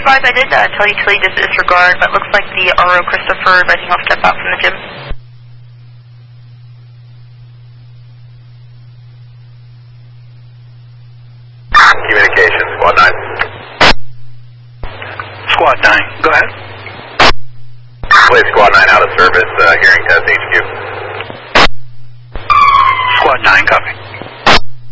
advise, I did tell you to leave this disregard, but looks like the RO Christopher, I think I'll step out from the gym. Communication, Squad 9. Squad 9, go ahead. Please, Squad 9 out of service, hearing test HQ. Squad 9, copy.